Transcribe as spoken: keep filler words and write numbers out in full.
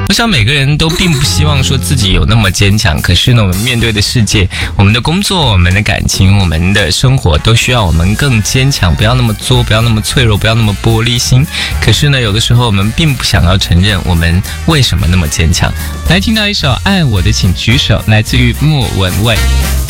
我想每个人都并不希望说自己有那么坚强，可是呢，我们面对的世界，我们的工作，我们的感情，我们的生活，都需要我们更坚强，不要那么作，不要那么脆弱，不要那么玻璃心。可是呢，有的时候我们并不想要承认我们为什么那么坚强。来听到一首《爱我的请举手》，来自于莫文蔚。